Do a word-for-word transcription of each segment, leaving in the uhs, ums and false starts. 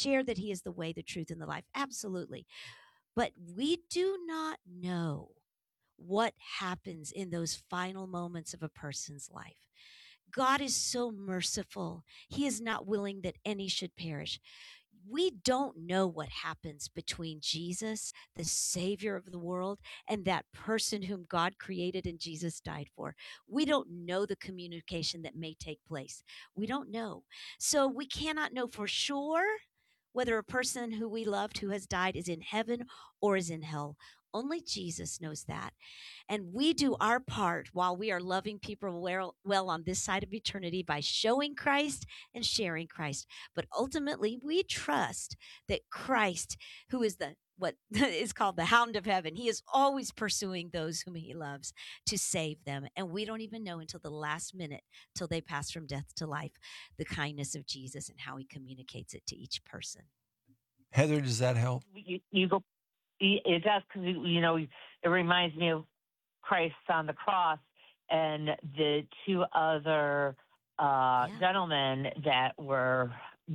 share that he is the way, the truth, and the life. Absolutely. But we do not know what happens in those final moments of a person's life. God is so merciful. He is not willing that any should perish. We don't know what happens between Jesus, the Savior of the world, and that person whom God created and Jesus died for. We don't know the communication that may take place. We don't know. So we cannot know for sure whether a person who we loved who has died is in heaven or is in hell. Only Jesus knows that. And we do our part while we are loving people well, well on this side of eternity by showing Christ and sharing Christ. But ultimately, we trust that Christ, who is the what is called the hound of heaven, he is always pursuing those whom he loves to save them. And we don't even know until the last minute, till they pass from death to life, the kindness of Jesus and how he communicates it to each person. Heather, does that help? You, you go, it does, because, you know, it reminds me of Christ on the cross and the two other uh, Yeah. gentlemen that were,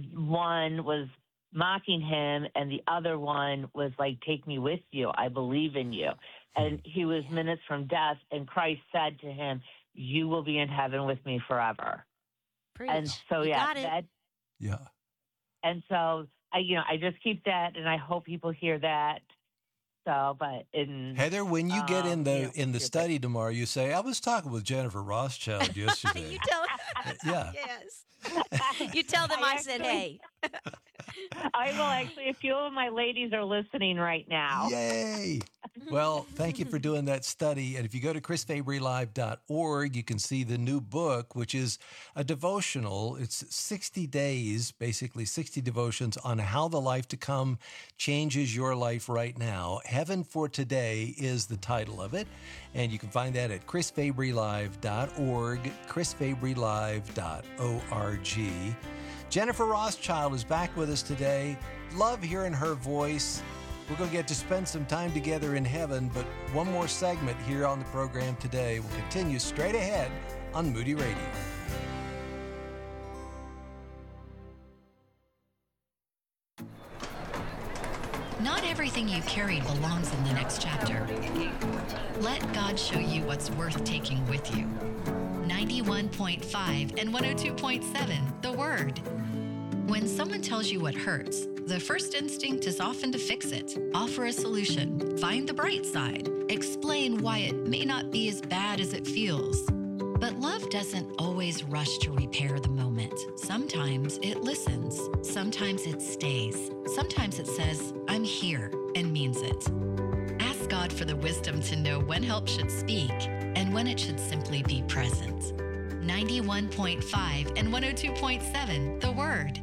one was mocking him and the other one was like, take me with you. I believe in you. And he was Yeah. minutes from death, and Christ said to him, you will be in heaven with me forever. Preach. And so, You yeah, got it. that, Yeah. and so I, you know, I just keep that, and I hope people hear that. So, but in Heather, when you get in um, the you know, in the you're study tomorrow, you say, I was talking with Jennifer Rothschild yesterday. You tell Yeah. Yes. You tell them I I, said, actually- hey. I will actually. A few of my ladies are listening right now. Yay. Well, thank you for doing that study. And if you go to chris fabry live dot org, you can see the new book, which is a devotional. It's sixty days, basically sixty devotions on how the life to come changes your life right now. Heaven for Today is the title of it. And you can find that at chris fabry live dot org, chris fabry live dot org. Jennifer Rothschild is back with us today. Love hearing her voice. We're going to get to spend some time together in heaven, but one more segment here on the program today. We'll continue straight ahead on Moody Radio. Not everything you carry belongs in the next chapter. Let God show you what's worth taking with you. ninety-one point five and one oh two point seven, The Word. When someone tells you what hurts, the first instinct is often to fix it, offer a solution, find the bright side, explain why it may not be as bad as it feels. But love doesn't always rush to repair the moment. Sometimes it listens. Sometimes it stays. Sometimes it says, I'm here, and means it. Ask God for the wisdom to know when help should speak and when it should simply be present. ninety-one point five and one oh two point seven, The Word.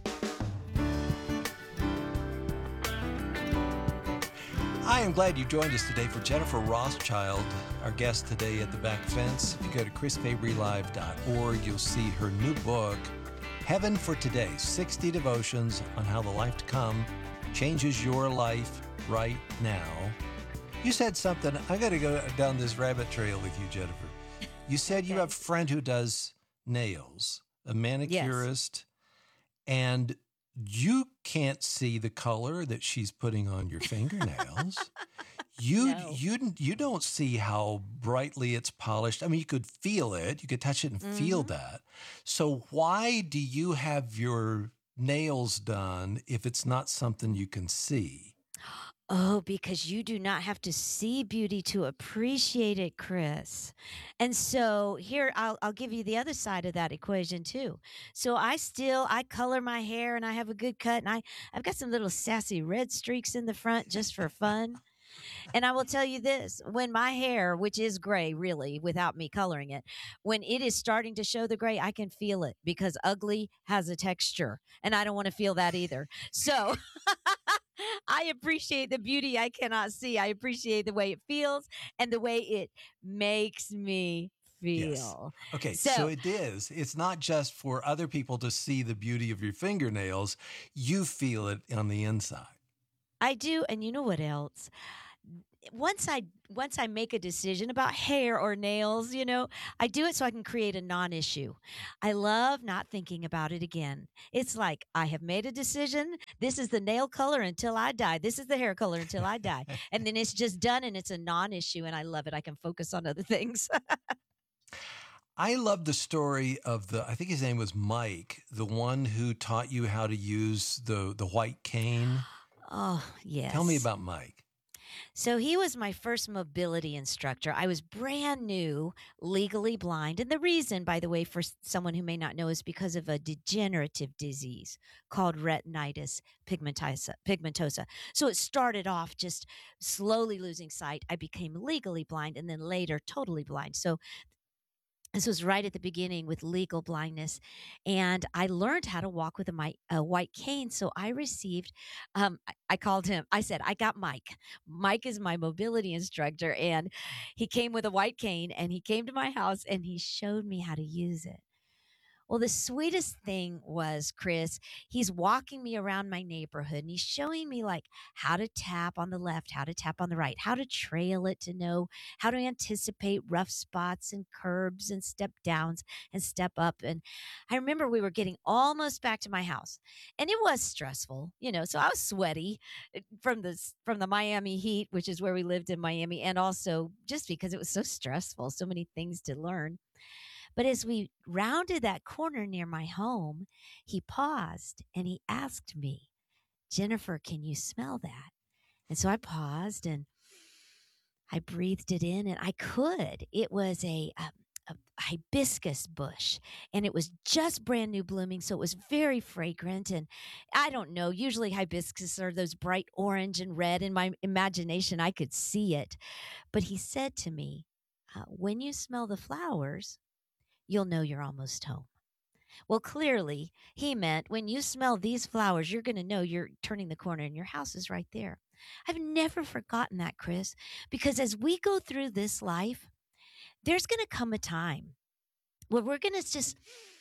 I am glad you joined us today for Jennifer Rothschild, our guest today at the Back Fence. If you go to chris fabry live dot org, you'll see her new book, Heaven for Today, sixty Devotions on How the Life to Come Changes Your Life Right Now. You said something, I got to go down this rabbit trail with you, Jennifer. You said you Okay. have a friend who does nails, a manicurist, and you can't see the color that she's putting on your fingernails. You No. you you don't see how brightly it's polished. I mean, you could feel it. You could touch it and feel Mhm. that. So why do you have your nails done if it's not something you can see? Oh, because you do not have to see beauty to appreciate it, Chris. And so here I'll I'll give you the other side of that equation too. So I still I color my hair and I have a good cut and I I've got some little sassy red streaks in the front just for fun. And I will tell you this, when my hair, which is gray really without me coloring it, when it is starting to show the gray, I can feel it because ugly has a texture and I don't want to feel that either. So I appreciate the beauty I cannot see. I appreciate the way it feels and the way it makes me Yes. feel. Okay, so, So it is. It's not just for other people to see the beauty of your fingernails. You feel it on the inside. I do. And you know what else? once I once I make a decision about hair or nails, you know, I do it so I can create a non-issue. I love not thinking about it again. It's like I have made a decision. This is the nail color until I die. This is the hair color until I die. And then it's just done and it's a non-issue and I love it. I can focus on other things. I love the story of the, I think his name was Mike, the one who taught you how to use the, the white cane. Oh, yes. Tell me about Mike. So he was my first mobility instructor. I was brand new, legally blind. And the reason, by the way, for s- someone who may not know, is because of a degenerative disease called retinitis pigmentosa. pigmentosa. So it started off just slowly losing sight. I became legally blind and then later totally blind. So this was right at the beginning with legal blindness. And I learned how to walk with a, mi- a white cane. So I received, um, I, I called him, I said, I got Mike. Mike is my mobility instructor. And he came with a white cane and he came to my house and he showed me how to use it. Well, the sweetest thing was, Chris, he's walking me around my neighborhood and he's showing me like how to tap on the left, how to tap on the right, how to trail it to know how to anticipate rough spots and curbs and step downs and step up. And I remember we were getting almost back to my house and it was stressful, you know, so I was sweaty uh, from the s- from the Miami heat, which is where we lived in Miami, and also just because it was so stressful, so many things to learn. But as we rounded that corner near my home, he paused and he asked me, Jennifer, can you smell that? And so I paused and I breathed it in and I could. It was a, um, a hibiscus bush and it was just brand new blooming. So it was very fragrant. And I don't know, usually hibiscus are those bright orange and red. In my imagination, I could see it. But he said to me, uh, when you smell the flowers, you'll know you're almost home. Well, clearly, he meant when you smell these flowers, you're going to know you're turning the corner and your house is right there. I've never forgotten that, Chris, because as we go through this life, there's going to come a time where we're going to just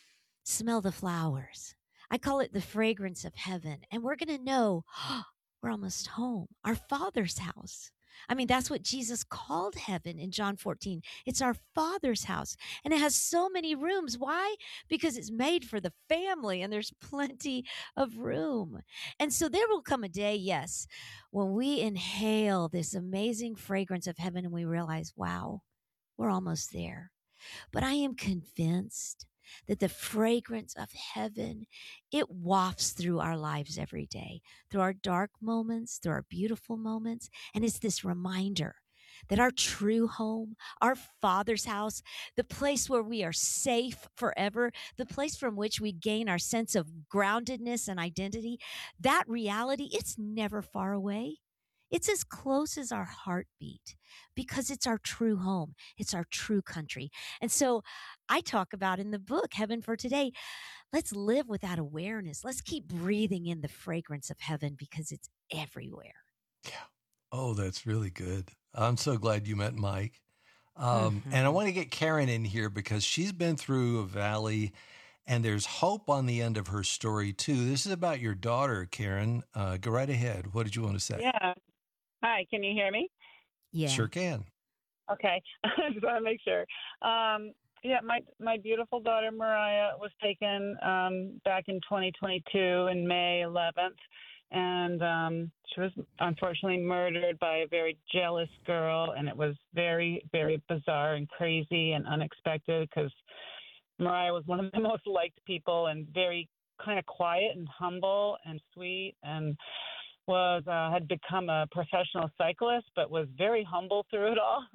smell the flowers. I call it the fragrance of heaven. And we're going to know we're almost home, our Father's house. I mean, that's what Jesus called heaven in John fourteen. It's our Father's house, and it has so many rooms. Why? Because it's made for the family, and there's plenty of room. And so there will come a day, yes, when we inhale this amazing fragrance of heaven and we realize, wow, we're almost there. But I am convinced that the fragrance of heaven, it wafts through our lives every day, through our dark moments, through our beautiful moments. And it's this reminder that our true home, our Father's house, the place where we are safe forever, the place from which we gain our sense of groundedness and identity, that reality, it's never far away. It's as close as our heartbeat because it's our true home. It's our true country. And so I talk about in the book, Heaven for Today, let's live with that awareness. Let's keep breathing in the fragrance of heaven because it's everywhere. Yeah. Oh, that's really good. I'm so glad you met Mike. Um, Mhm. And I want to get Karen in here because she's been through a valley and there's hope on the end of her story, too. This is about your daughter, Karen. Uh, go right ahead. What did you want to say? Yeah. Hi, can you hear me? Yeah. Sure can. Okay. I just want to make sure. Um, yeah, my my beautiful daughter Mariah was taken um, back in twenty twenty-two in May eleventh, and um, she was unfortunately murdered by a very jealous girl, and it was very, very bizarre and crazy and unexpected because Mariah was one of the most liked people and very kind of quiet and humble and sweet and was uh, had become a professional cyclist, but was very humble through it all.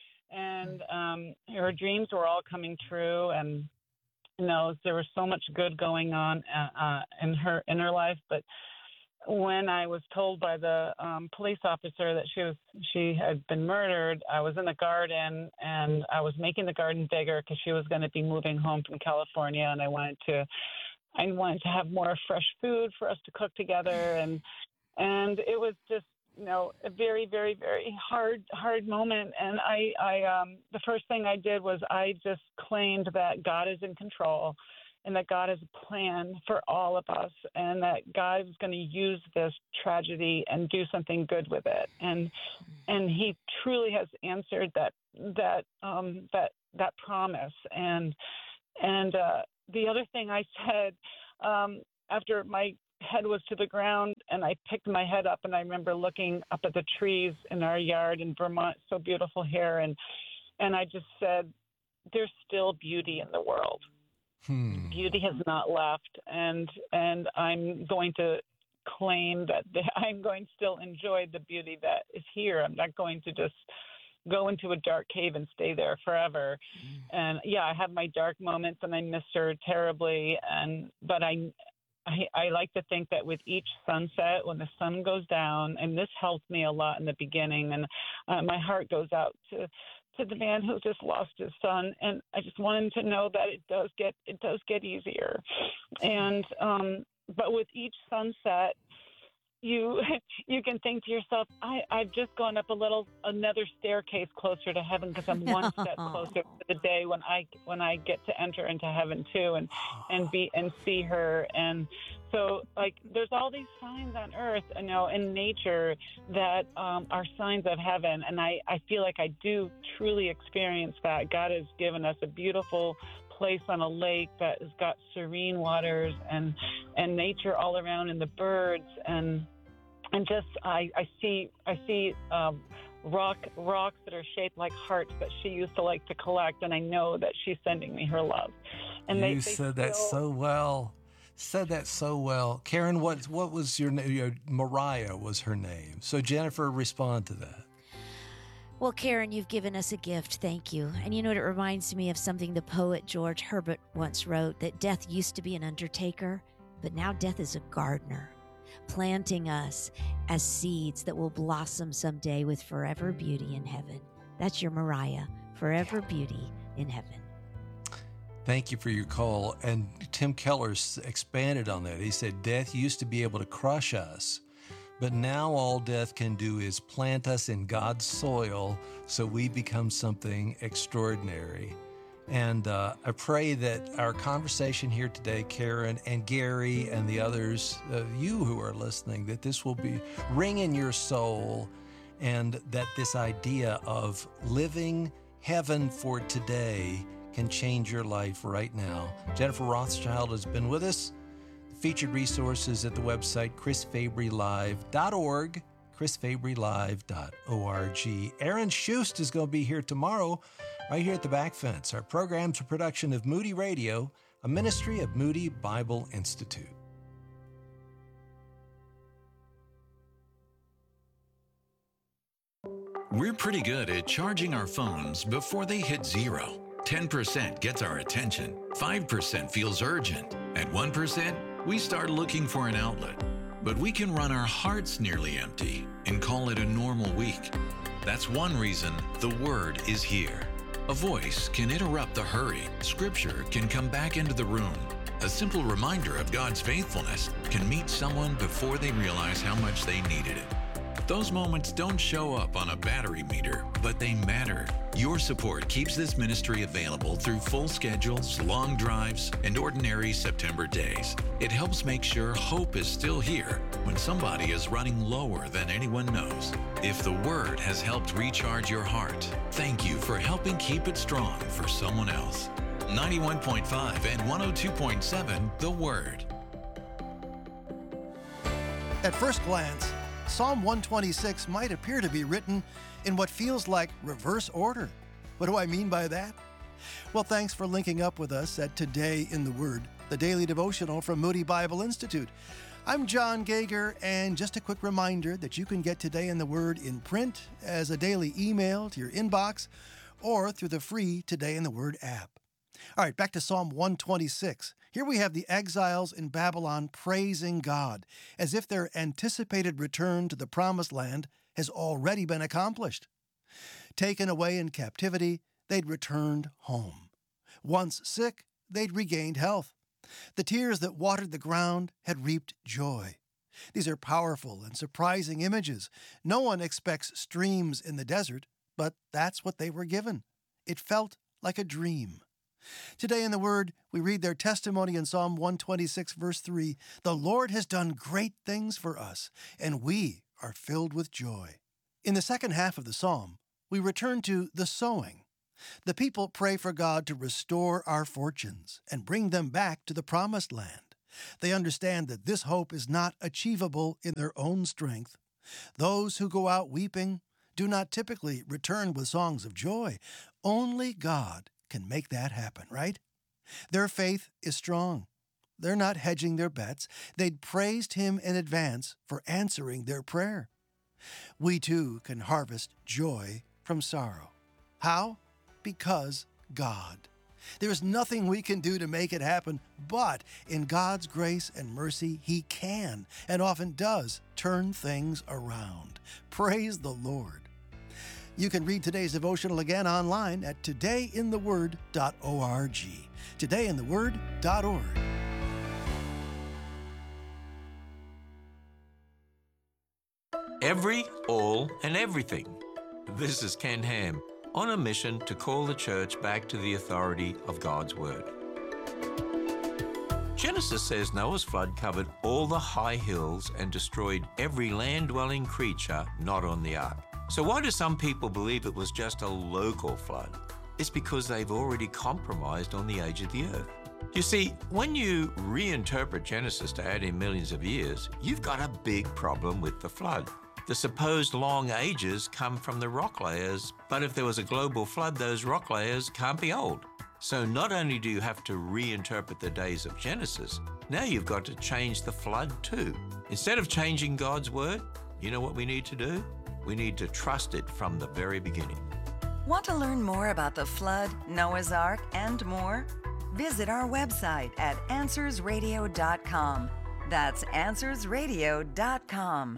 and um, her dreams were all coming true, and you know there was so much good going on uh, uh, in her in her life. But when I was told by the um, police officer that she was she had been murdered, I was in the garden and I was making the garden bigger because she was going to be moving home from California, and I wanted to I wanted to have more fresh food for us to cook together, and and it was just you know a very very very hard hard moment. And I I um the first thing I did was I just claimed that God is in control, and that God has a plan for all of us, and that God is going to use this tragedy and do something good with it. And and He truly has answered that that um, that that promise. And and uh, the other thing I said um, after my head was to the ground, and I picked my head up, and I remember looking up at the trees in our yard in Vermont, so beautiful here, and and I just said, there's still beauty in the world. Hmm. Beauty has not left, and and I'm going to claim that the, I'm going to still enjoy the beauty that is here. I'm not going to just go into a dark cave and stay there forever. And yeah, I have my dark moments, and I miss her terribly. And but I, I, I like to think that with each sunset, when the sun goes down, and this helped me a lot in the beginning, and uh, my heart goes out to. to the man who just lost his son, and I just want him to know that it does get it does get easier. And um, but with each sunset, you you can think to yourself, I, I've just gone up a little another staircase closer to heaven, because I'm one step closer to the day when I when I get to enter into heaven too, and and be and see her. And so, like, there's all these signs on earth, you know, in nature that um, are signs of heaven. And I, I feel like I do truly experience that. God has given us a beautiful place on a lake that has got serene waters and, and nature all around, and the birds. And and just I, I see I see um, rock rocks that are shaped like hearts that she used to like to collect. And I know that she's sending me her love. And you they, they said still, that so well. Said that so well. Karen, what what was your name? Mariah was her name. So Jennifer, respond to that. Well, Karen, you've given us a gift. Thank you. And you know what? It reminds me of something the poet George Herbert once wrote, that death used to be an undertaker, but now death is a gardener, planting us as seeds that will blossom someday with forever beauty in heaven. That's your Mariah, forever beauty in heaven. Thank you for your call. And Tim Keller expanded on that. He said, death used to be able to crush us, but now all death can do is plant us in God's soil so we become something extraordinary. And uh, I pray that our conversation here today, Karen and Gary and the others, uh, you who are listening, that this will be ring in your soul, and that this idea of living heaven for today can change your life right now. Jennifer Rothschild has been with us. Featured resources at the website chris fabry live dot org, chris fabry live dot org. Aaron Schust is going to be here tomorrow, right here at the Back Fence. Our program's a production of Moody Radio, a ministry of Moody Bible Institute. We're pretty good at charging our phones before they hit zero. ten percent gets our attention, five percent feels urgent, and one percent we start looking for an outlet. But we can run our hearts nearly empty and call it a normal week. That's one reason the Word is here. A voice can interrupt the hurry. Scripture can come back into the room. A simple reminder of God's faithfulness can meet someone before they realize how much they needed it. Those moments don't show up on a battery meter, but they matter. Your support keeps this ministry available through full schedules, long drives, and ordinary September days. It helps make sure hope is still here when somebody is running lower than anyone knows. If the Word has helped recharge your heart, thank you for helping keep it strong for someone else. ninety-one point five and one oh two point seven, The Word. At first glance, Psalm one twenty-six might appear to be written in what feels like reverse order. What do I mean by that? Well, thanks for linking up with us at Today in the Word, the daily devotional from Moody Bible Institute. I'm John Gager, and just a quick reminder that you can get Today in the Word in print as a daily email to your inbox or through the free Today in the Word app. All right, back to Psalm one twenty-six. Here we have the exiles in Babylon praising God as if their anticipated return to the Promised Land has already been accomplished. Taken away in captivity, they'd returned home. Once sick, they'd regained health. The tears that watered the ground had reaped joy. These are powerful and surprising images. No one expects streams in the desert, but that's what they were given. It felt like a dream. Today in the Word, we read their testimony in Psalm one twenty-six, verse three. The Lord has done great things for us, and we are filled with joy. In the second half of the psalm, we return to the sowing. The people pray for God to restore our fortunes and bring them back to the promised land. They understand that this hope is not achievable in their own strength. Those who go out weeping do not typically return with songs of joy. Only God can make that happen, right? Their faith is strong. They're not hedging their bets. They'd praised Him in advance for answering their prayer. We too can harvest joy from sorrow. How? Because God. There's nothing we can do to make it happen, but in God's grace and mercy, He can, and often does, turn things around. Praise the Lord. You can read today's devotional again online at today in the word dot org. today in the word dot org. Every, all, and everything. This is Ken Ham, on a mission to call the church back to the authority of God's Word. Genesis says Noah's flood covered all the high hills and destroyed every land-dwelling creature not on the ark. So why do some people believe it was just a local flood? It's because they've already compromised on the age of the earth. You see, when you reinterpret Genesis to add in millions of years, you've got a big problem with the flood. The supposed long ages come from the rock layers, but if there was a global flood, those rock layers can't be old. So not only do you have to reinterpret the days of Genesis, now you've got to change the flood too. Instead of changing God's Word, you know what we need to do? We need to trust it from the very beginning. Want to learn more about the flood, Noah's Ark, and more? Visit our website at answers radio dot com. That's answers radio dot com.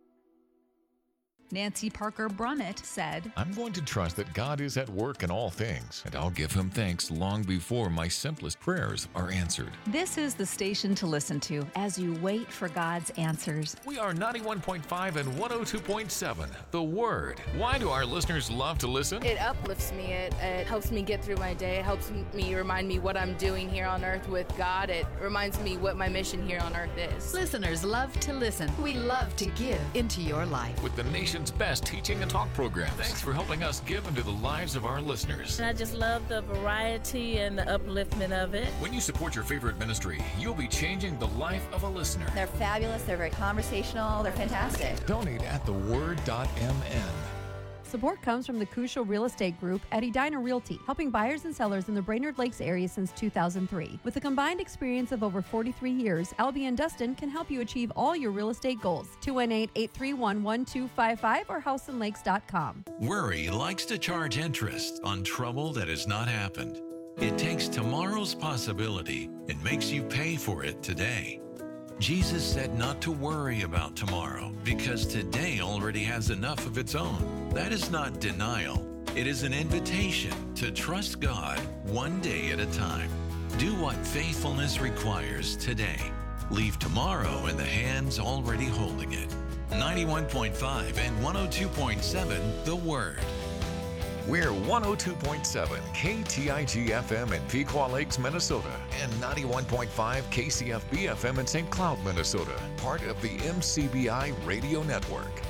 Nancy Parker Brummett said, I'm going to trust that God is at work in all things, and I'll give Him thanks long before my simplest prayers are answered. This is the station to listen to as you wait for God's answers. We are ninety-one point five and one oh two point seven, The Word. Why do our listeners love to listen? It uplifts me. It, it helps me get through my day. It helps me remind me what I'm doing here on earth with God. It reminds me what my mission here on earth is. Listeners love to listen. We love to give into your life. With the nation's best teaching and talk programs. Thanks for helping us give into the lives of our listeners. And I just love the variety and the upliftment of it. When you support your favorite ministry, you'll be changing the life of a listener. They're fabulous. They're very conversational. They're fantastic. Donate at the word dot m n. Support comes from the Crucial Real Estate Group at Edina Realty, helping buyers and sellers in the Brainerd Lakes area since two thousand three. With a combined experience of over forty-three years, Albie and Dustin can help you achieve all your real estate goals. two one eight, eight three one, one two five five or house and lakes dot com. Worry likes to charge interest on trouble that has not happened. It takes tomorrow's possibility and makes you pay for it today. Jesus said not to worry about tomorrow because today already has enough of its own. That is not denial. It is an invitation to trust God one day at a time. Do what faithfulness requires today. Leave tomorrow in the hands already holding it. ninety-one point five and one oh two point seven, The Word. We're one oh two point seven K T I G F M in Pequot Lakes, Minnesota, and ninety-one point five K C F B F M in Saint Cloud, Minnesota, part of the M C B I Radio Network.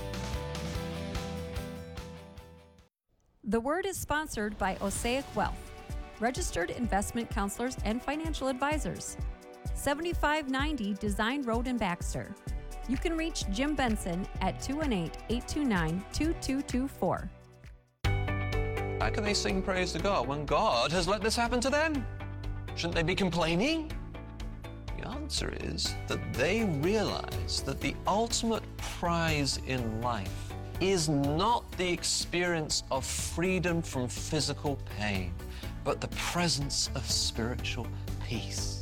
The Word is sponsored by Osaic Wealth, registered investment counselors and financial advisors. seventy-five ninety Design Road in Baxter. You can reach Jim Benson at two one eight, eight two nine, two two two four. How can they sing praise to God when God has let this happen to them? Shouldn't they be complaining? The answer is that they realize that the ultimate prize in life is not the experience of freedom from physical pain, but the presence of spiritual peace.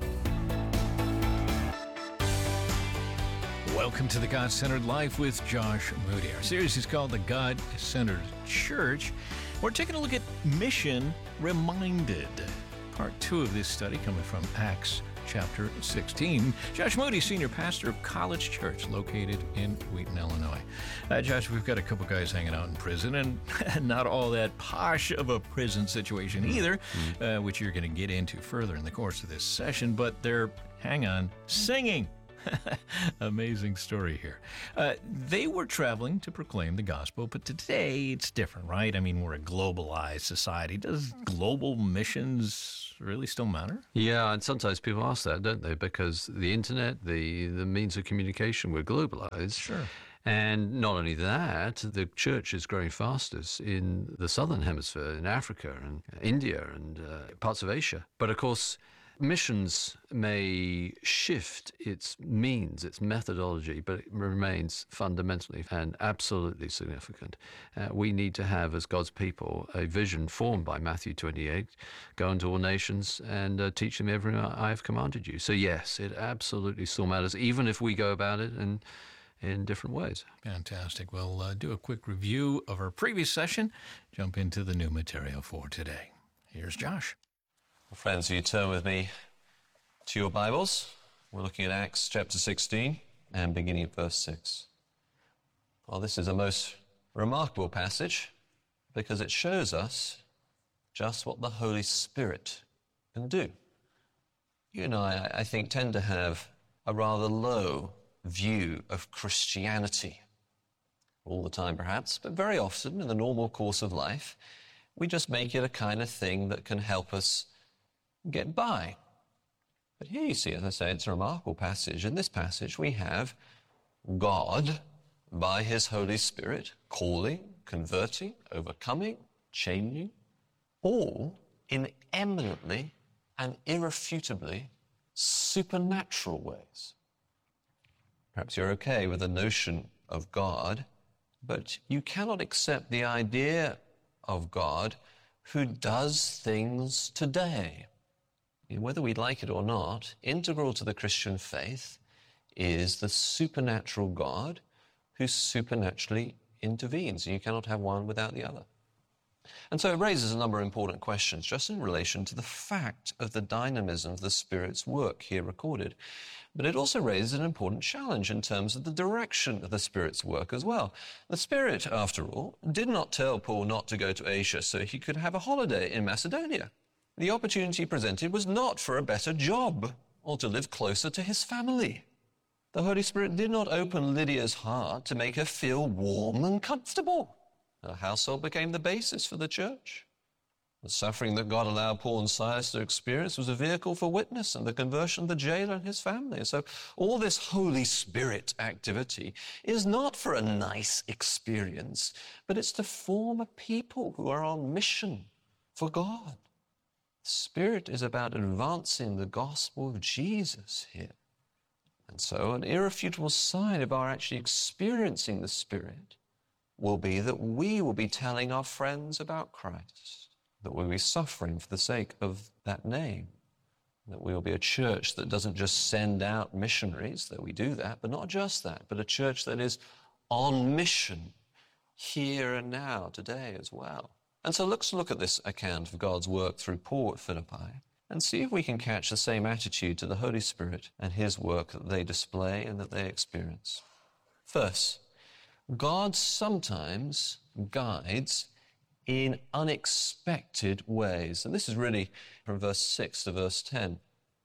Welcome to the God-Centered Life with Josh Moody. Our series is called The God-Centered Church. We're taking a look at Mission Reminded. Part two of this study coming from Acts chapter sixteen. Josh Moody, senior pastor of College Church, located in Wheaton, Illinois. Uh, Josh, we've got a couple guys hanging out in prison, and not all that posh of a prison situation either, mm-hmm. uh, which you're going to get into further in the course of this session, but they're, hang on, singing. Amazing story here. Uh, they were traveling to proclaim the gospel, but today it's different, right? I mean, we're a globalized society. Does global missions really still matter? Yeah, and sometimes people ask that, don't they? Because the internet, the, the means of communication, we're globalized. Sure. And not only that, the church is growing fastest in the southern hemisphere, in Africa and India and uh, parts of Asia. But of course, missions may shift its means, its methodology, but it remains fundamentally and absolutely significant. Uh, we need to have, as God's people, a vision formed by Matthew twenty-eight, go into all nations and uh, teach them everything I have commanded you. So yes, it absolutely still matters, even if we go about it in, in different ways. Fantastic. We'll uh, do a quick review of our previous session, jump into the new material for today. Here's Josh. Well, friends, will you turn with me to your Bibles? We're looking at Acts chapter sixteen and beginning at verse six. Well, this is a most remarkable passage because it shows us just what the Holy Spirit can do. You and I, I think, tend to have a rather low view of Christianity. All the time, perhaps, but very often in the normal course of life, we just make it a kind of thing that can help us get by. But here you see, as I say, it's a remarkable passage. In this passage, we have God, by his Holy Spirit, calling, converting, overcoming, changing, all in eminently and irrefutably supernatural ways. Perhaps you're okay with the notion of God, but you cannot accept the idea of God who does things today. Whether we like it or not, integral to the Christian faith is the supernatural God who supernaturally intervenes. You cannot have one without the other. And so it raises a number of important questions just in relation to the fact of the dynamism of the Spirit's work here recorded. But it also raises an important challenge in terms of the direction of the Spirit's work as well. The Spirit, after all, did not tell Paul not to go to Asia so he could have a holiday in Macedonia. The opportunity presented was not for a better job or to live closer to his family. The Holy Spirit did not open Lydia's heart to make her feel warm and comfortable. Her household became the basis for the church. The suffering that God allowed Paul and Silas to experience was a vehicle for witness and the conversion of the jailer and his family. So all this Holy Spirit activity is not for a nice experience, but it's to form a people who are on mission for God. The Spirit is about advancing the gospel of Jesus here. And so an irrefutable sign of our actually experiencing the Spirit will be that we will be telling our friends about Christ, that we'll be suffering for the sake of that name, that we will be a church that doesn't just send out missionaries, that we do that, but not just that, but a church that is on mission here and now, today as well. And so let's look at this account of God's work through Paul at Philippi and see if we can catch the same attitude to the Holy Spirit and his work that they display and that they experience. First, God sometimes guides in unexpected ways. And this is really from verse six to verse ten.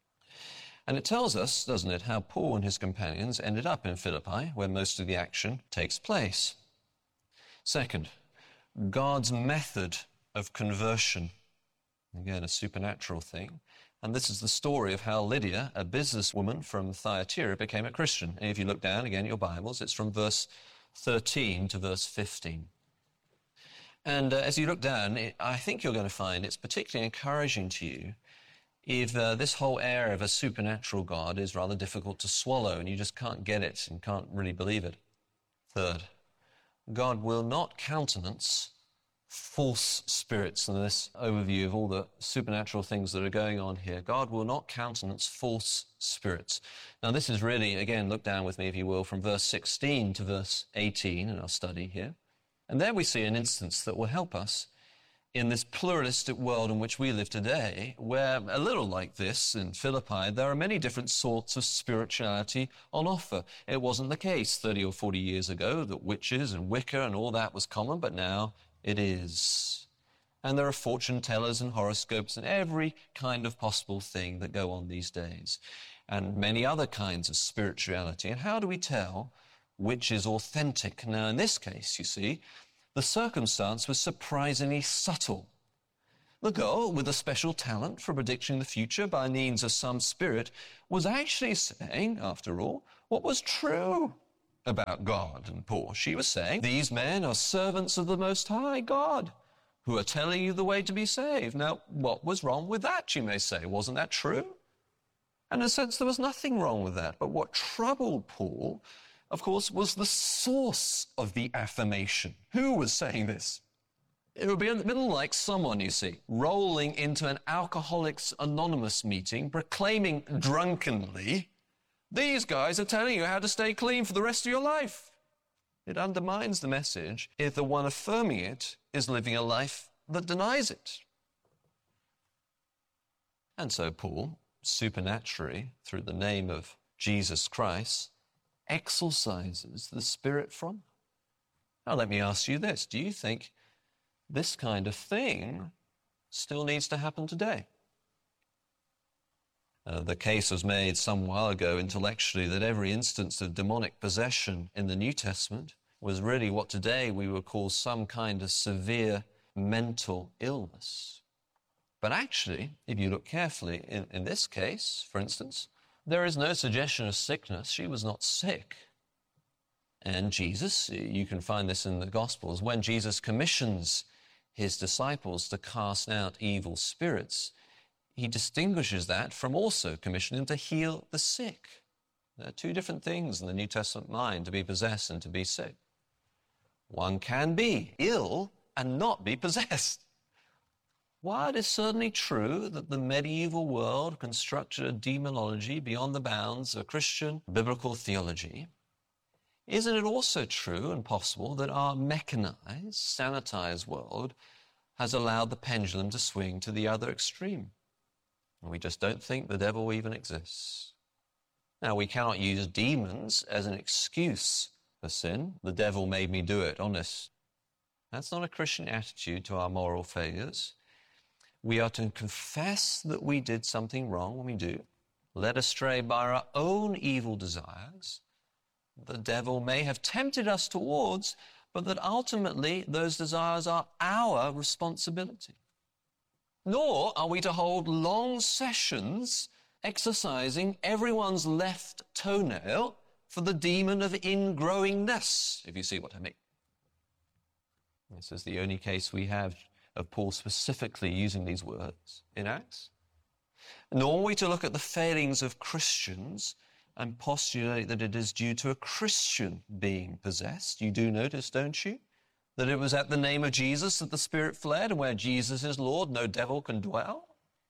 And it tells us, doesn't it, how Paul and his companions ended up in Philippi, where most of the action takes place. Second, God's method of conversion. Again, a supernatural thing. And this is the story of how Lydia, a businesswoman from Thyatira, became a Christian. And if you look down again at your Bibles, it's from verse thirteen to verse fifteen. And uh, as you look down, it, I think you're going to find it's particularly encouraging to you if uh, this whole area of a supernatural God is rather difficult to swallow and you just can't get it and can't really believe it. Third, God will not countenance false spirits. In this overview of all the supernatural things that are going on here, God will not countenance false spirits. Now this is really, again, look down with me if you will, from verse sixteen to verse eighteen in our study here. And there we see an instance that will help us in this pluralistic world in which we live today, where a little like this in Philippi, there are many different sorts of spirituality on offer. It wasn't the case thirty or forty years ago that witches and Wicca and all that was common, but now it is. And there are fortune tellers and horoscopes and every kind of possible thing that go on these days, and many other kinds of spirituality. And how do we tell which is authentic? Now, in this case, you see, the circumstance was surprisingly subtle. The girl with a special talent for predicting the future by means of some spirit was actually saying, after all, what was true about God and Paul. She was saying, these men are servants of the Most High God who are telling you the way to be saved. Now, what was wrong with that, you may say? Wasn't that true? And in a sense, there was nothing wrong with that. But what troubled Paul, of course, was the source of the affirmation. Who was saying this? It would be a little like someone, you see, rolling into an Alcoholics Anonymous meeting, proclaiming drunkenly, these guys are telling you how to stay clean for the rest of your life. It undermines the message if the one affirming it is living a life that denies it. And so Paul, supernaturally, through the name of Jesus Christ, exorcises the spirit from. Now let me ask you this. Do you think this kind of thing still needs to happen today? Uh, the case was made some while ago intellectually that every instance of demonic possession in the New Testament was really what today we would call some kind of severe mental illness. But actually, if you look carefully, in, in this case, for instance, there is no suggestion of sickness. She was not sick. And Jesus, you can find this in the Gospels, when Jesus commissions his disciples to cast out evil spirits, he distinguishes that from also commissioning them to heal the sick. There are two different things in the New Testament mind, to be possessed and to be sick. One can be ill and not be possessed. While it is certainly true that the medieval world constructed a demonology beyond the bounds of Christian biblical theology, isn't it also true and possible that our mechanized, sanitized world has allowed the pendulum to swing to the other extreme? And we just don't think the devil even exists. Now, we cannot use demons as an excuse for sin. The devil made me do it, honest. That's not a Christian attitude to our moral failures. We are to confess that we did something wrong when we do, led astray by our own evil desires, the devil may have tempted us towards, but that ultimately those desires are our responsibility. Nor are we to hold long sessions exercising everyone's left toenail for the demon of ingrowingness, if you see what I mean. This is the only case we have of Paul specifically using these words in Acts. Nor are we to look at the failings of Christians and postulate that it is due to a Christian being possessed. You do notice, don't you, that it was at the name of Jesus that the spirit fled, and where Jesus is Lord, no devil can dwell?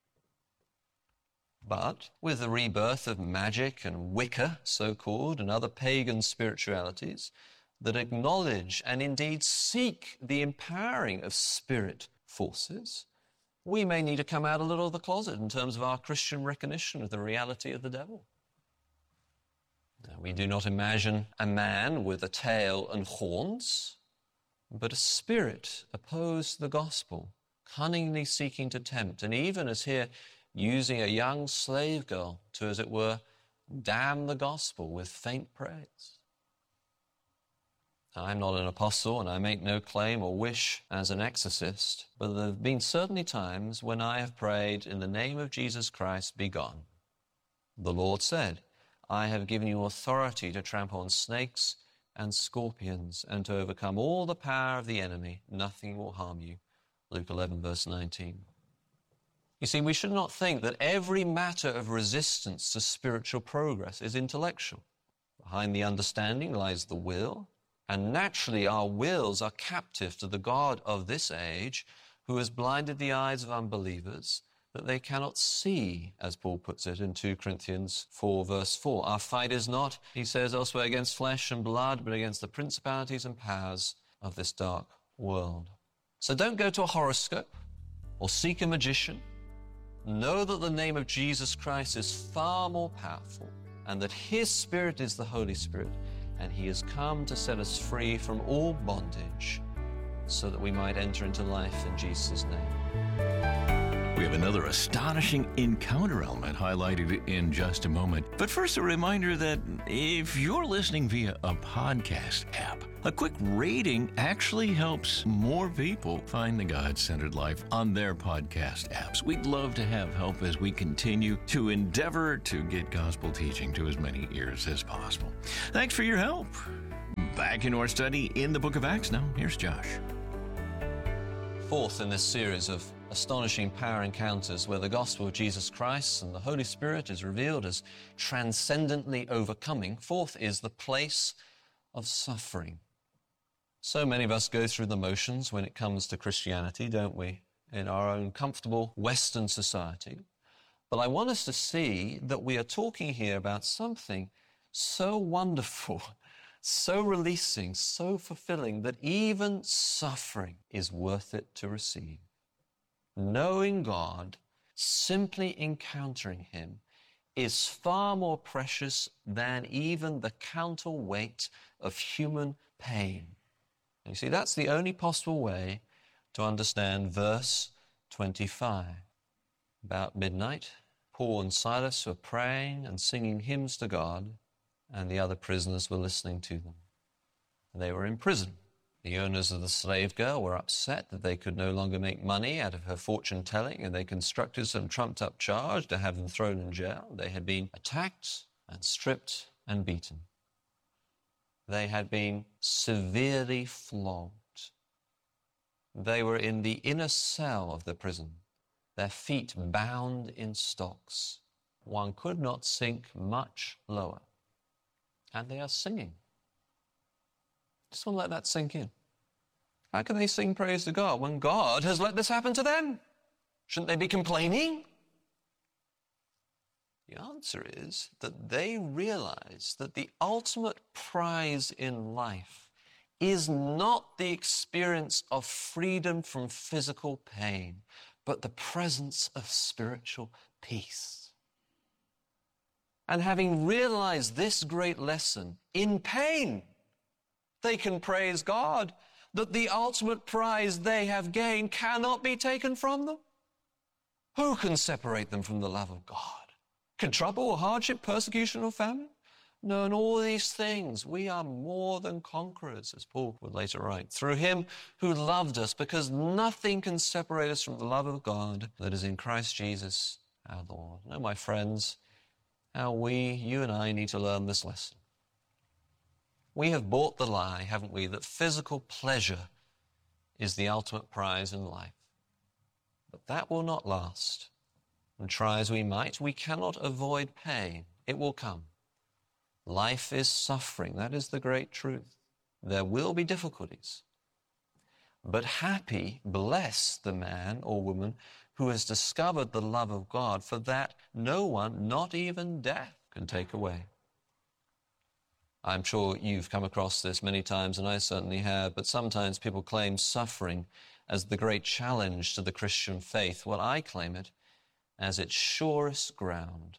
But with the rebirth of magic and Wicca, so-called, and other pagan spiritualities that acknowledge and indeed seek the empowering of spirit forces, we may need to come out a little of the closet in terms of our Christian recognition of the reality of the devil. Now, we do not imagine a man with a tail and horns, but a spirit opposed to the gospel, cunningly seeking to tempt, and even as here, using a young slave girl to, as it were, damn the gospel with faint praise. I'm not an apostle, and I make no claim or wish as an exorcist, but there have been certainly times when I have prayed, in the name of Jesus Christ, be gone. The Lord said, I have given you authority to trample on snakes and scorpions and to overcome all the power of the enemy. Nothing will harm you. Luke eleven, verse nineteen. You see, we should not think that every matter of resistance to spiritual progress is intellectual. Behind the understanding lies the will, and naturally our wills are captive to the God of this age, who has blinded the eyes of unbelievers, that they cannot see, as Paul puts it in two Corinthians four, verse four. Our fight is not, he says elsewhere, against flesh and blood, but against the principalities and powers of this dark world. So don't go to a horoscope or seek a magician. Know that the name of Jesus Christ is far more powerful and that his Spirit is the Holy Spirit, and he has come to set us free from all bondage so that we might enter into life in Jesus' name. We have another astonishing encounter element highlighted in just a moment. But first, a reminder that if you're listening via a podcast app, a quick rating actually helps more people find the God-centered life on their podcast apps. We'd love to have help as we continue to endeavor to get gospel teaching to as many ears as possible. Thanks for your help. Back in our study in the book of Acts now. Here's Josh. Fourth in this series of astonishing power encounters where the gospel of Jesus Christ and the Holy Spirit is revealed as transcendently overcoming. Fourth is the place of suffering. So many of us go through the motions when it comes to Christianity, don't we, in our own comfortable Western society. But I want us to see that we are talking here about something so wonderful, so releasing, so fulfilling, that even suffering is worth it to receive. Knowing God, simply encountering him, is far more precious than even the counterweight of human pain. And you see, that's the only possible way to understand verse twenty-five. About midnight, Paul and Silas were praying and singing hymns to God, and the other prisoners were listening to them. They were in prison. The owners of the slave girl were upset that they could no longer make money out of her fortune-telling, and they constructed some trumped-up charge to have them thrown in jail. They had been attacked and stripped and beaten. They had been severely flogged. They were in the inner cell of the prison, their feet bound in stocks. One could not sink much lower. And they are singing. Just want to let that sink in. How can they sing praise to God when God has let this happen to them? Shouldn't they be complaining? The answer is that they realize that the ultimate prize in life is not the experience of freedom from physical pain, but the presence of spiritual peace. And having realized this great lesson in pain, they can praise God that the ultimate prize they have gained cannot be taken from them. Who can separate them from the love of God? Can trouble or hardship, persecution or famine? No, in all these things we are more than conquerors, as Paul would later write, through him who loved us, because nothing can separate us from the love of God that is in Christ Jesus our Lord. No, my friends, how we, you and I, need to learn this lesson. We have bought the lie, haven't we, that physical pleasure is the ultimate prize in life. But that will not last. And try as we might, we cannot avoid pain. It will come. Life is suffering. That is the great truth. There will be difficulties. But happy, blessed the man or woman who has discovered the love of God, for that no one, not even death, can take away. I'm sure you've come across this many times, and I certainly have, but sometimes people claim suffering as the great challenge to the Christian faith. Well, I claim it as its surest ground.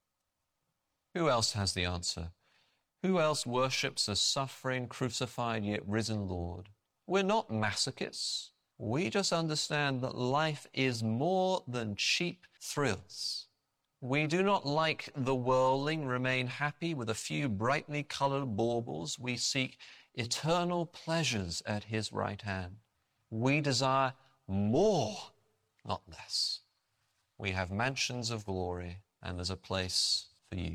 Who else has the answer? Who else worships a suffering, crucified, yet risen Lord? We're not masochists. We just understand that life is more than cheap thrills. We do not, like the worldling, remain happy with a few brightly colored baubles. We seek eternal pleasures at his right hand. We desire more, not less. We have mansions of glory, and there's a place for you.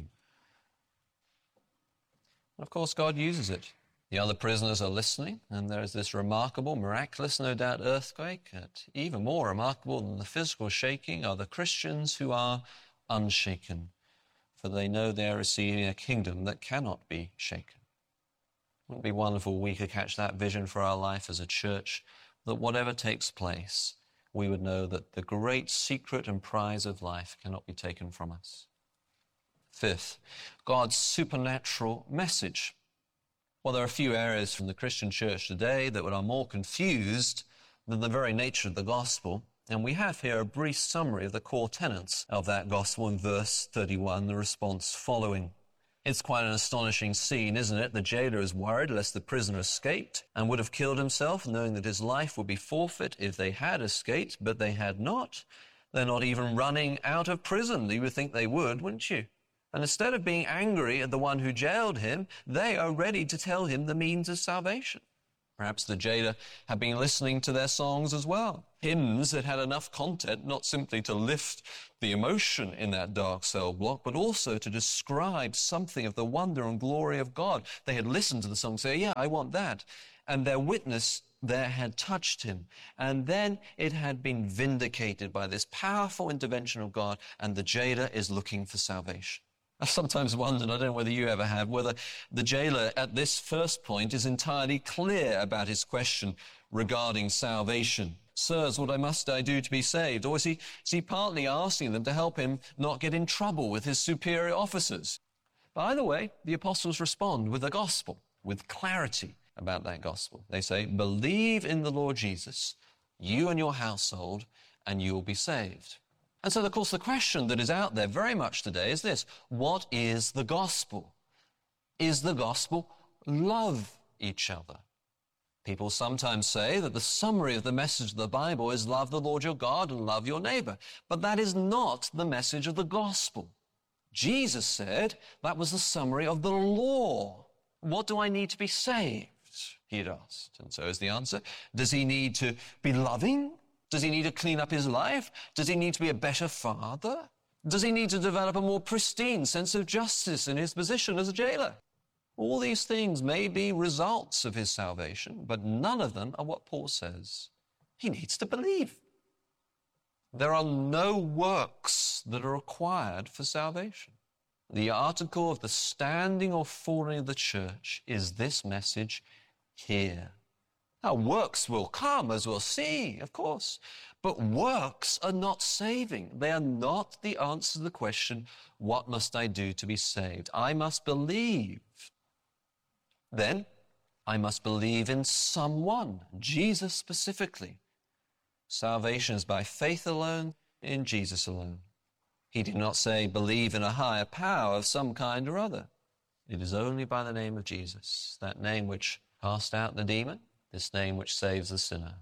Of course, God uses it. The other prisoners are listening, and there is this remarkable, miraculous, no doubt, earthquake. And even more remarkable than the physical shaking are the Christians who are unshaken, for they know they are receiving a kingdom that cannot be shaken. Wouldn't it be wonderful we could catch that vision for our life as a church, that whatever takes place, we would know that the great secret and prize of life cannot be taken from us. Fifth, God's supernatural message. Well, there are a few areas from the Christian church today that are more confused than the very nature of the gospel. And we have here a brief summary of the core tenets of that gospel in verse thirty-one, the response following. It's quite an astonishing scene, isn't it? The jailer is worried lest the prisoner escaped and would have killed himself, knowing that his life would be forfeit if they had escaped, but they had not. They're not even running out of prison. You would think they would, wouldn't you? And instead of being angry at the one who jailed him, they are ready to tell him the means of salvation. Perhaps the jailer had been listening to their songs as well. Hymns that had enough content not simply to lift the emotion in that dark cell block, but also to describe something of the wonder and glory of God. They had listened to the song, say, yeah, I want that. And their witness there had touched him. And then it had been vindicated by this powerful intervention of God, and the jailer is looking for salvation. I've sometimes wondered, I don't know whether you ever have, whether the jailer at this first point is entirely clear about his question regarding salvation. Sirs, what I must I do to be saved? Or is he, is he partly asking them to help him not get in trouble with his superior officers? By the way, the apostles respond with the gospel, with clarity about that gospel. They say, believe in the Lord Jesus, you and your household, and you will be saved. And so, of course, the question that is out there very much today is this: what is the gospel? Is the gospel love each other? People sometimes say that the summary of the message of the Bible is love the Lord your God and love your neighbor. But that is not the message of the gospel. Jesus said that was the summary of the law. What do I need to be saved? He had asked. And so is the answer. Does he need to be loving? Does he need to clean up his life? Does he need to be a better father? Does he need to develop a more pristine sense of justice in his position as a jailer? All these things may be results of his salvation, but none of them are what Paul says. He needs to believe. There are no works that are required for salvation. The article of the standing or falling of the church is this message here. Now, works will come, as we'll see, of course, but works are not saving. They are not the answer to the question, what must I do to be saved? I must believe. Then, I must believe in someone, Jesus specifically. Salvation is by faith alone, in Jesus alone. He did not say, believe in a higher power of some kind or other. It is only by the name of Jesus, that name which cast out the demon, this name which saves the sinner.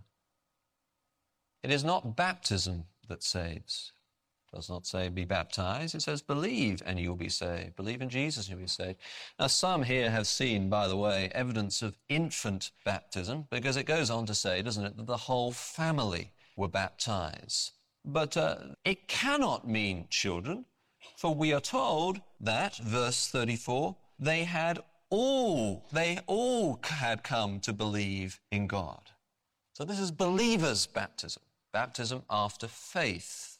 It is not baptism that saves. It does not say be baptized. It says believe and you will be saved. Believe in Jesus and you'll be saved. Now, some here have seen, by the way, evidence of infant baptism, because it goes on to say, doesn't it, that the whole family were baptized. But uh, it cannot mean children, for we are told that, verse thirty-four, they had all, they all had come to believe in God. So this is believers' baptism, baptism after faith.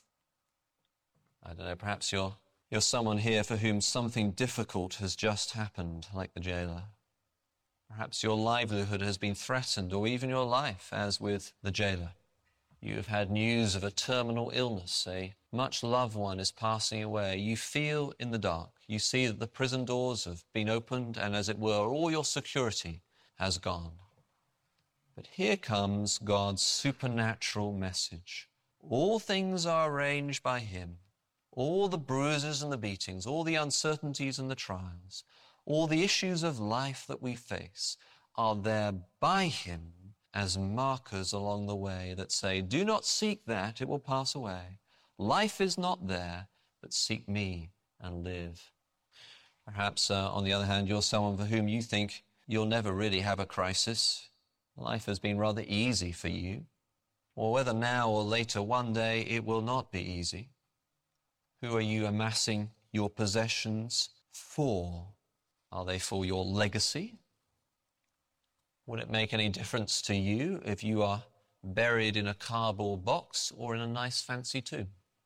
I don't know, perhaps you're, you're someone here for whom something difficult has just happened, like the jailer. Perhaps your livelihood has been threatened, or even your life, as with the jailer. You have had news of a terminal illness, a much loved one is passing away. You feel in the dark. You see that the prison doors have been opened, and as it were, all your security has gone. But here comes God's supernatural message. All things are arranged by him. All the bruises and the beatings, all the uncertainties and the trials, all the issues of life that we face are there by him as markers along the way that say, do not seek that, it will pass away. Life is not there, but seek me and live. Perhaps, uh, on the other hand, you're someone for whom you think you'll never really have a crisis. Life has been rather easy for you. Or whether now or later, one day, it will not be easy. Who are you amassing your possessions for? Are they for your legacy? Would it make any difference to you if you are buried in a cardboard box or in a nice fancy tomb?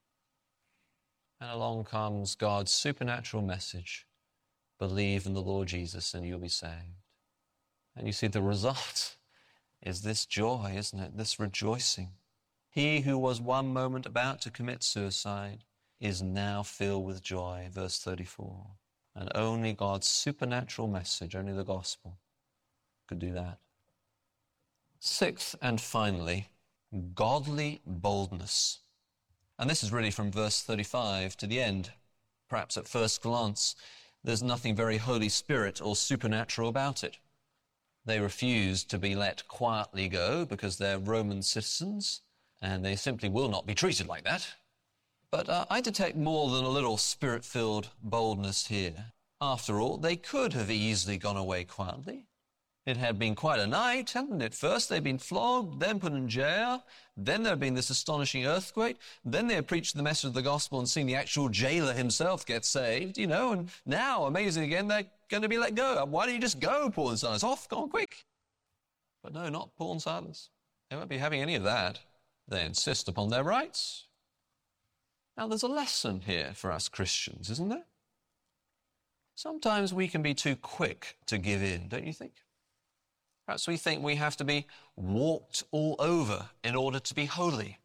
And along comes God's supernatural message. Believe in the Lord Jesus and you'll be saved. And you see the result is this joy, isn't it? This rejoicing. He who was one moment about to commit suicide is now filled with joy, verse thirty-four. And only God's supernatural message, only the gospel, could do that. Sixth and finally, Godly boldness. And this is really from verse thirty-five to the end. Perhaps at first glance, there's nothing very Holy Spirit or supernatural about it. They refuse to be let quietly go because they're Roman citizens, and they simply will not be treated like that. But uh, I detect more than a little spirit-filled boldness here. After all, they could have easily gone away quietly. It had been quite a night, hadn't it? First they'd been flogged, then put in jail, then there had been this astonishing earthquake, then they had preached the message of the gospel and seen the actual jailer himself get saved, you know, and now, amazing again, they're going to be let go. Why don't you just go, Paul and Silas? Off, go on quick. But no, not Paul and Silas. They won't be having any of that. They insist upon their rights. Now, there's a lesson here for us Christians, isn't there? Sometimes we can be too quick to give in, don't you think? Perhaps we think we have to be walked all over in order to be holy.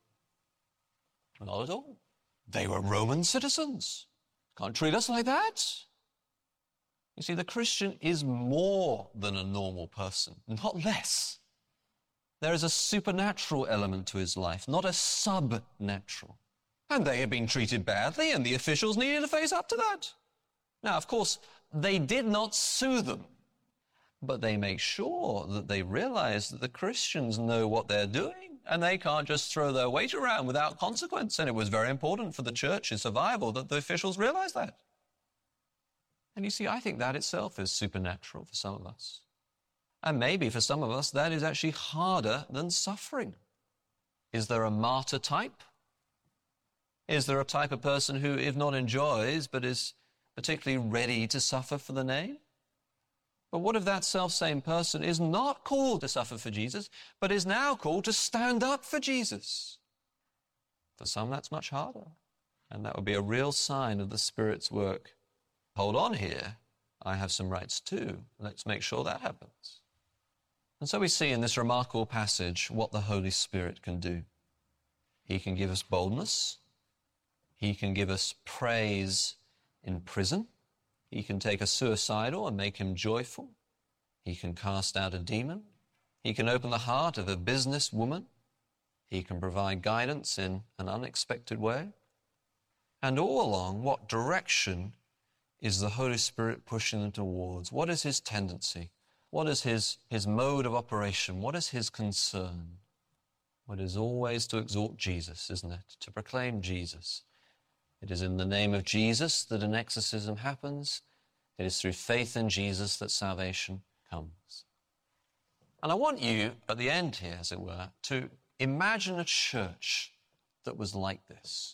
Not at all. They were Roman citizens. Can't treat us like that. You see, the Christian is more than a normal person, not less. There is a supernatural element to his life, not a subnatural. And they had been treated badly, and the officials needed to face up to that. Now, of course, they did not sue them. But they make sure that they realize that the Christians know what they're doing and they can't just throw their weight around without consequence. And it was very important for the church's survival that the officials realize that. And you see, I think that itself is supernatural for some of us. And maybe for some of us, that is actually harder than suffering. Is there a martyr type? Is there a type of person who, if not enjoys, but is particularly ready to suffer for the name? But what if that self-same person is not called to suffer for Jesus, but is now called to stand up for Jesus? For some, that's much harder. And that would be a real sign of the Spirit's work. Hold on here. I have some rights too. Let's make sure that happens. And so we see in this remarkable passage what the Holy Spirit can do. He can give us boldness. He can give us praise in prison. He can take a suicidal and make him joyful. He can cast out a demon. He can open the heart of a businesswoman. He can provide guidance in an unexpected way. And all along, what direction is the Holy Spirit pushing them towards? What is his tendency? What is his, his mode of operation? What is his concern? Well, it is always to exalt Jesus, isn't it? To proclaim Jesus. It is in the name of Jesus that an exorcism happens. It is through faith in Jesus that salvation comes. And I want you, at the end here, as it were, to imagine a church that was like this,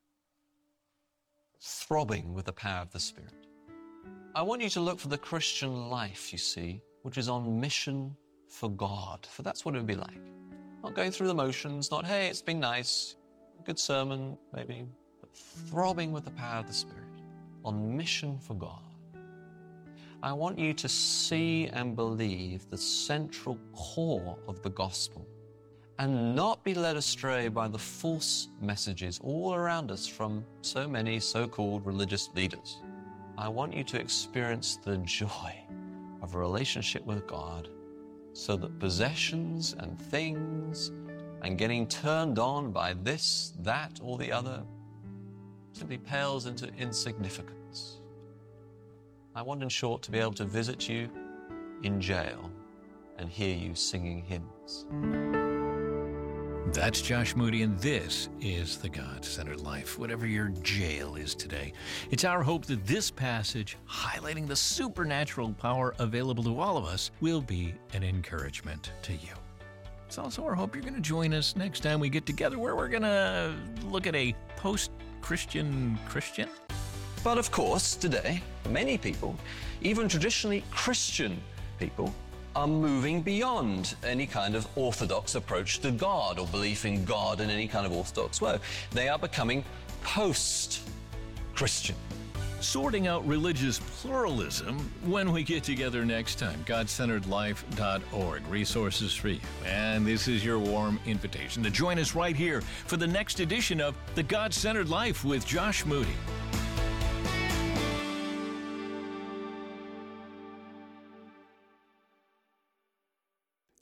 throbbing with the power of the Spirit. I want you to look for the Christian life, you see, which is on mission for God, for that's what it would be like. Not going through the motions, not, hey, it's been nice, good sermon, maybe, throbbing with the power of the Spirit, on mission for God. I want you to see and believe the central core of the gospel and not be led astray by the false messages all around us from so many so-called religious leaders. I want you to experience the joy of a relationship with God so that possessions and things and getting turned on by this, that, or the other simply pales into insignificance. I want, in short, to be able to visit you in jail and hear you singing hymns. That's Josh Moody, and this is The God-Centered Life, whatever your jail is today. It's our hope that this passage, highlighting the supernatural power available to all of us, will be an encouragement to you. It's also our hope you're going to join us next time we get together, where we're going to look at a post-Christian Christian. But of course, today, many people, even traditionally Christian people, are moving beyond any kind of orthodox approach to God or belief in God in any kind of orthodox way. They are becoming post-Christian. Sorting out religious pluralism when we get together next time. God Centered Life dot org. Resources for you. And this is your warm invitation to join us right here for the next edition of The God-Centered Life with Josh Moody.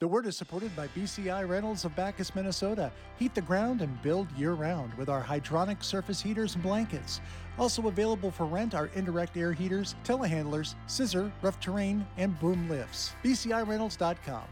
The Word is supported by B C I Reynolds of Bacchus, Minnesota. Heat the ground and build year-round with our hydronic surface heaters and blankets. Also available for rent are indirect air heaters, telehandlers, scissor, rough terrain, and boom lifts. B C I Reynolds dot com.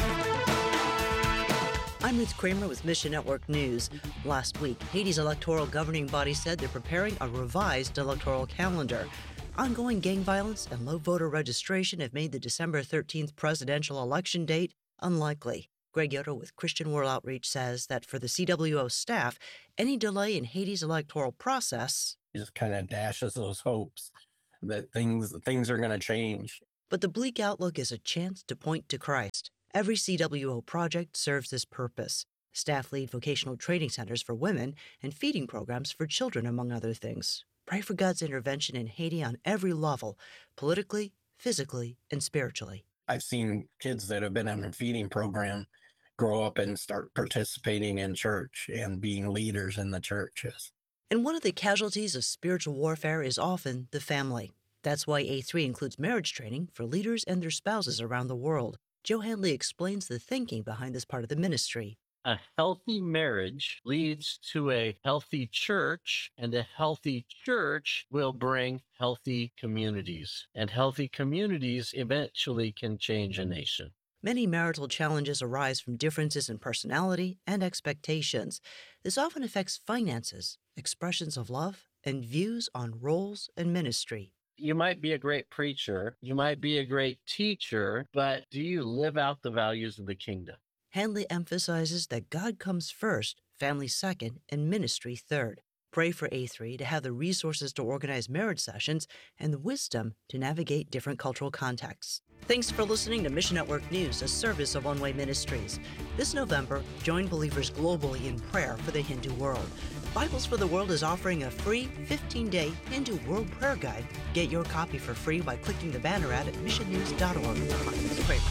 I'm Ruth Kramer with Mission Network News. Last week, Haiti's electoral governing body said they're preparing a revised electoral calendar. Ongoing gang violence and low voter registration have made the December thirteenth presidential election date unlikely. Greg Yoder with Christian World Outreach says that for the C W O staff, any delay in Haiti's electoral process just kind of dashes those hopes that things things are going to change. But the bleak outlook is a chance to point to Christ. Every C W O project serves this purpose. Staff lead vocational training centers for women and feeding programs for children, among other things. Pray for God's intervention in Haiti on every level, politically, physically, and spiritually. I've seen kids that have been in a feeding program grow up and start participating in church and being leaders in the churches. And one of the casualties of spiritual warfare is often the family. That's why A three includes marriage training for leaders and their spouses around the world. Joe Handley explains the thinking behind this part of the ministry. A healthy marriage leads to a healthy church, and a healthy church will bring healthy communities. And healthy communities eventually can change a nation. Many marital challenges arise from differences in personality and expectations. This often affects finances, expressions of love, and views on roles and ministry. You might be a great preacher, you might be a great teacher, but do you live out the values of the kingdom? Handley emphasizes that God comes first, family second, and ministry third. Pray for A three to have the resources to organize marriage sessions and the wisdom to navigate different cultural contexts. Thanks for listening to Mission Network News, a service of One Way Ministries. This November, join believers globally in prayer for the Hindu world. Bibles for the World is offering a free fifteen-day Hindu World Prayer Guide. Get your copy for free by clicking the banner ad at mission news dot org. I'm Ruth Kramer.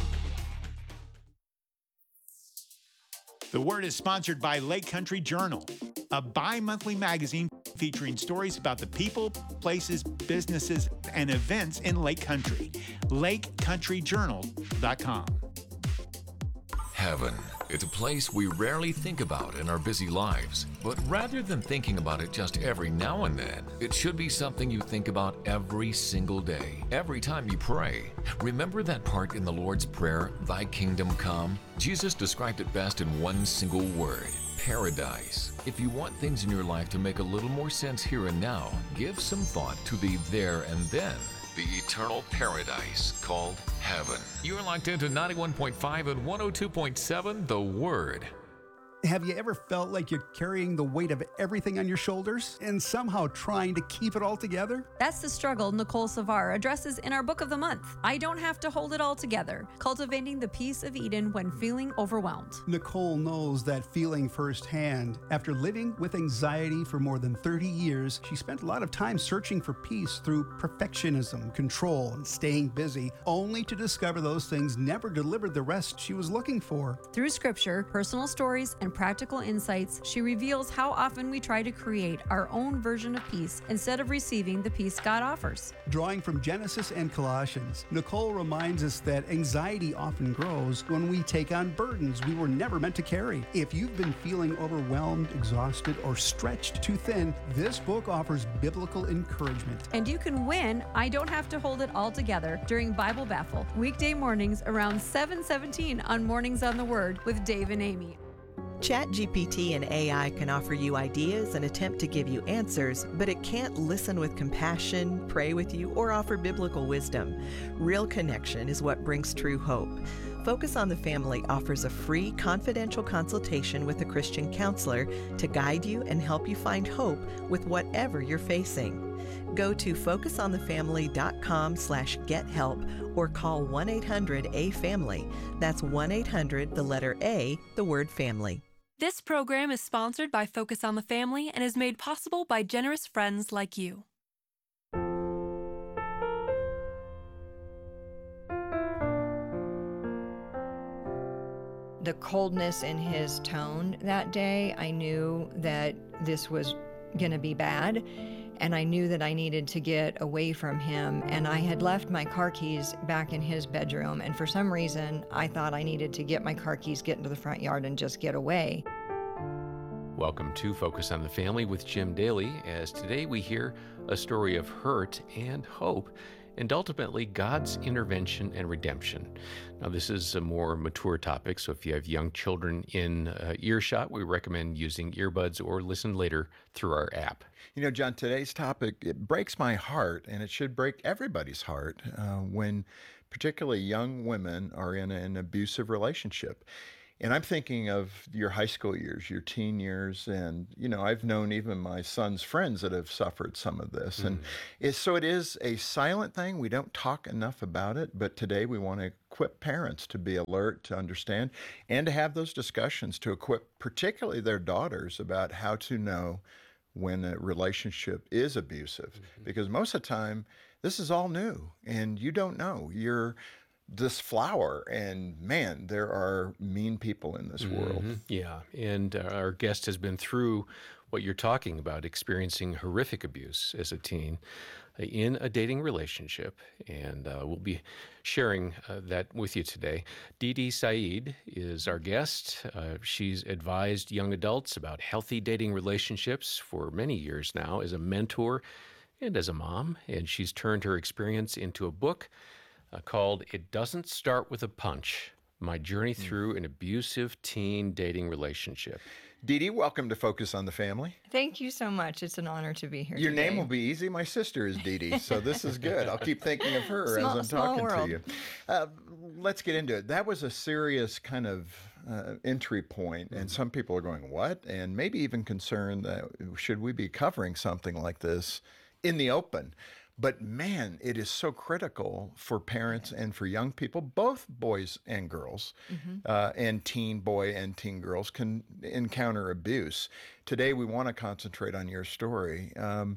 The Word is sponsored by Lake Country Journal, a bi-monthly magazine featuring stories about the people, places, businesses, and events in Lake Country. lake country journal dot com. Heaven. It's a place we rarely think about in our busy lives. But rather than thinking about it just every now and then, it should be something you think about every single day, every time you pray. Remember that part in the Lord's Prayer, "Thy kingdom come"? Jesus described it best in one single word: paradise. If you want things in your life to make a little more sense here and now, give some thought to the there and then. The eternal paradise called heaven. You're locked into ninety-one point five and one oh two point seven, The Word. Have you ever felt like you're carrying the weight of everything on your shoulders and somehow trying to keep it all together? That's the struggle Nicole Savar addresses in our book of the month, I Don't Have to Hold It All Together, Cultivating the Peace of Eden When Feeling Overwhelmed. Nicole knows that feeling firsthand. After living with anxiety for more than thirty years, she spent a lot of time searching for peace through perfectionism, control, and staying busy, only to discover those things never delivered the rest she was looking for. Through scripture, personal stories, and practical insights, she reveals how often we try to create our own version of peace instead of receiving the peace God offers. Drawing from Genesis and Colossians, Nicole reminds us that anxiety often grows when we take on burdens we were never meant to carry. If you've been feeling overwhelmed, exhausted, or stretched too thin, this book offers biblical encouragement. And you can win I Don't Have to Hold It All Together during Bible Baffle, weekday mornings around seven seventeen on Mornings on the Word with Dave and Amy. ChatGPT and A I can offer you ideas and attempt to give you answers, but it can't listen with compassion, pray with you, or offer biblical wisdom. Real connection is what brings true hope. Focus on the Family offers a free, confidential consultation with a Christian counselor to guide you and help you find hope with whatever you're facing. Go to focus on the family dot com slash get help or call one eight hundred A family. That's one eight hundred, the letter A, the word family. This program is sponsored by Focus on the Family and is made possible by generous friends like you. The coldness in his tone that day, I knew that this was going to be bad. and I knew that I needed to get away from him. And I had left my car keys back in his bedroom, and for some reason, I thought I needed to get my car keys, get into the front yard, and just get away. Welcome to Focus on the Family with Jim Daly, as today we hear a story of hurt and hope, and ultimately God's intervention and redemption. Now, this is a more mature topic, so if you have young children in uh, earshot, we recommend using earbuds or listen later through our app. You know, John, today's topic, it breaks my heart, and it should break everybody's heart uh, when particularly young women are in an abusive relationship. And I'm thinking of your high school years, your teen years, and, you know, I've known even my son's friends that have suffered some of this. Mm. And it's, so it is a silent thing. We don't talk enough about it, but today we want to equip parents to be alert, to understand, and to have those discussions to equip particularly their daughters about how to know when a relationship is abusive. Mm-hmm. Because most of the time, this is all new, and you don't know. You're this flower, and man, there are mean people in this mm-hmm. world. Yeah, and uh, our guest has been through what you're talking about, experiencing horrific abuse as a teen uh, in a dating relationship, and uh, we'll be sharing uh, that with you today. Dee Dee Saeed is our guest. Uh, she's advised young adults about healthy dating relationships for many years now as a mentor and as a mom, and she's turned her experience into a book Uh, called It Doesn't Start with a Punch, My Journey Through an Abusive Teen Dating Relationship. Dee Dee, welcome to Focus on the Family. Thank you so much. It's an honor to be here Your today. name will be easy. My sister is Dee Dee, so this is good. I'll keep thinking of her small, as I'm talking world. to you. Uh, let's get into it. That was a serious kind of uh, entry point, and some people are going, what? And maybe even concerned that should we be covering something like this in the open? But man, it is so critical for parents and for young people, both boys and girls, mm-hmm. uh, and teen boy and teen girls can encounter abuse. Today, we want to concentrate on your story. Um,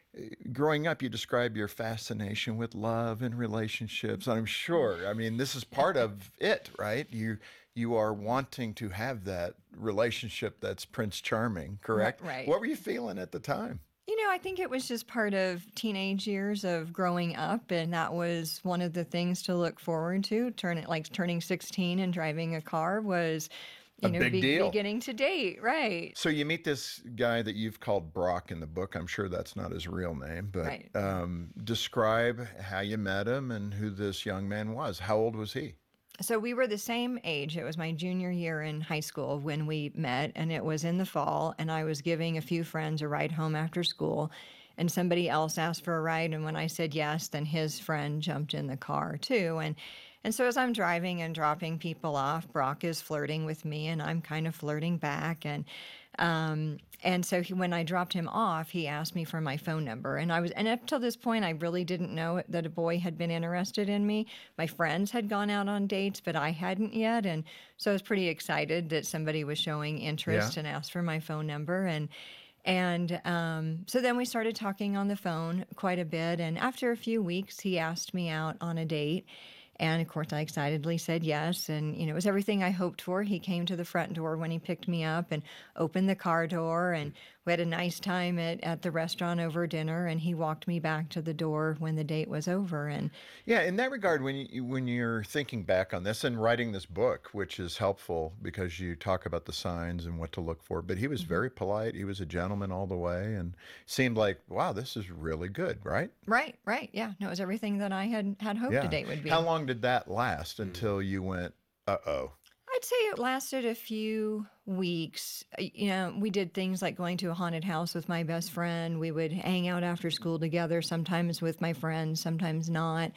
growing up, you describe your fascination with love and relationships. I'm sure, I mean, this is part of it, right? You you are wanting to have that relationship that's Prince Charming, correct? Right. right. What were you feeling at the time? You know, I think it was just part of teenage years of growing up, and that was one of the things to look forward to. Turn it like turning sixteen and driving a car was, you a know, big be, deal. beginning to date, right? So you meet this guy that you've called Brock in the book. I'm sure that's not his real name, but right. um, describe how you met him and who this young man was. How old was he? So we were the same age. It was my junior year in high school when we met, and it was in the fall, and I was giving a few friends a ride home after school, and somebody else asked for a ride, and when I said yes, then his friend jumped in the car too. And and so as I'm driving and dropping people off, Brock is flirting with me, and I'm kind of flirting back, and um, and so he, when I dropped him off, he asked me for my phone number, and I was, and up till this point, I really didn't know that a boy had been interested in me. My friends had gone out on dates, but I hadn't yet, and so I was pretty excited that somebody was showing interest Yeah. and asked for my phone number, and and um, so then we started talking on the phone quite a bit, and after a few weeks, he asked me out on a date. And of course, I excitedly said yes. And, you know, it was everything I hoped for. He came to the front door when he picked me up and opened the car door. And we had a nice time at, at the restaurant over dinner. And he walked me back to the door when the date was over. And yeah, in that regard, when you, when you're thinking back on this and writing this book, which is helpful because you talk about the signs and what to look for, but he was very polite. He was a gentleman all the way and seemed like, wow, this is really good, right? Right, right. Yeah. No, it was everything that I had, had hoped Yeah. a date would be. How long did that last until you went, uh-oh? I'd say it lasted a few weeks. You know, we did things like going to a haunted house with my best friend. We would hang out after school together, sometimes with my friends, sometimes not.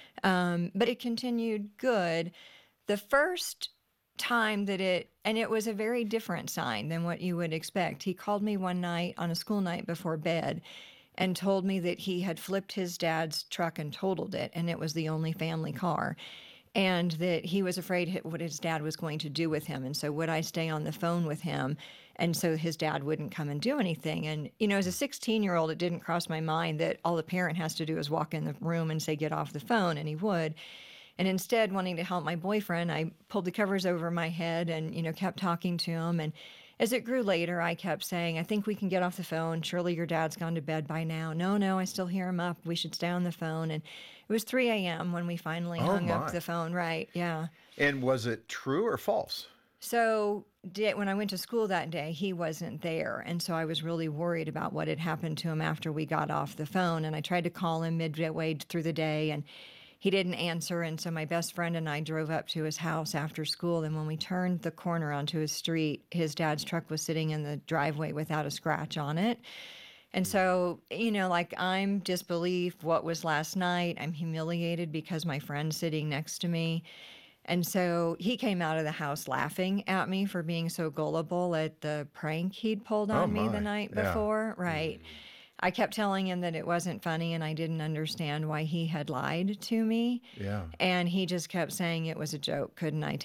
Um, but it continued good. The first time that it, and it was a very different sign than what you would expect. He called me one night on a school night before bed and told me that he had flipped his dad's truck and totaled it, and it was the only family car. And that he was afraid what his dad was going to do with him. And so would I stay on the phone with him? And so his dad wouldn't come and do anything. And, you know, as a sixteen-year-old, it didn't cross my mind that all the parent has to do is walk in the room and say, get off the phone, and he would. And instead, wanting to help my boyfriend, I pulled the covers over my head and, you know, kept talking to him. And as it grew later, I kept saying, I think we can get off the phone. Surely your dad's gone to bed by now. No, no, I still hear him up. We should stay on the phone. And it was three a.m. when we finally Oh, hung my. up the phone. Right. Yeah. And was it true or false? So did, when I went to school that day, he wasn't there. And so I was really worried about what had happened to him after we got off the phone. And I tried to call him midway through the day, and he didn't answer. And so my best friend and I drove up to his house after school. And when we turned the corner onto his street, his dad's truck was sitting in the driveway without a scratch on it. And so, you know, like, I'm disbelief. What was last night? I'm humiliated because my friend's sitting next to me. And so he came out of the house laughing at me for being so gullible at the prank he'd pulled on Oh, me the my. night Yeah. before. Right. I kept telling him that it wasn't funny and I didn't understand why he had lied to me. Yeah. And he just kept saying it was a joke. Couldn't I